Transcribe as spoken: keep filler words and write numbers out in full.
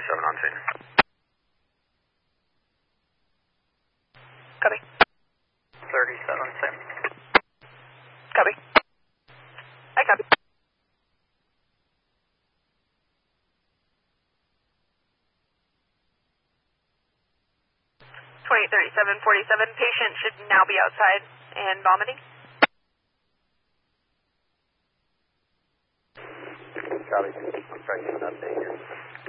thirty-seven on scene. Copy. thirty-seven, same. Copy. I copy. twenty-eight thirty-seven forty-seven, patient should now be outside and vomiting. Copy. I'm trying to get an update here.